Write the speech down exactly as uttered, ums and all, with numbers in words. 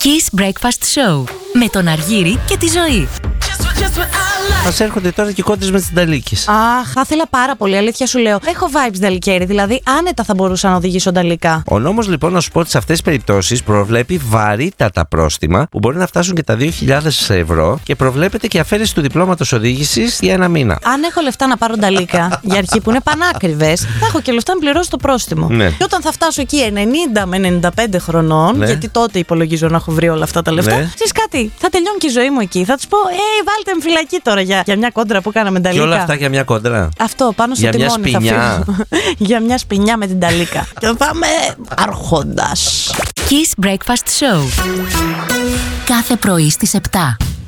Kiss Breakfast Show με τον Αργύρη και τη Ζωή. Μας έρχονται τώρα και κόντρες με τις νταλίκες. Αχ, θα ήθελα πάρα πολύ, αλήθεια σου λέω. Έχω vibes νταλικέρι, δηλαδή άνετα θα μπορούσα να οδηγήσω νταλικά. Ο νόμος λοιπόν, να σου πω ότι σε αυτές τις περιπτώσεις προβλέπει βαρύτατα πρόστιμα που μπορεί να φτάσουν και τα δύο χιλιάδες ευρώ και προβλέπεται και αφαίρεση του διπλώματος οδήγησης για ένα μήνα. Αν έχω λεφτά να πάρω νταλίκα, για αρχή που είναι πανάκριβες, θα έχω και λεφτά να πληρώσω το πρόστιμο. Ναι. Και όταν θα φτάσω εκεί ενενήντα με ενενήντα πέντε χρονών, ναι. γιατί τότε υπολογίζω να έχω βρει όλα αυτά τα λεφτά, ναι. ξέρεις κάτι, θα τελειώνει και η ζωή μου εκεί. Θα τους πω, Ε, βάλτε με φυλακή τώρα για, για μια κόντρα που κάναμε νταλίκα. Και όλα αυτά για μια κόντρα. Αυτό πάνω στο για τιμόνι μια θα φύγω. Για μια σπινιά με την νταλίκα. Και θα είμαι άρχοντας. Kiss Breakfast Show. Κάθε πρωί στις επτά.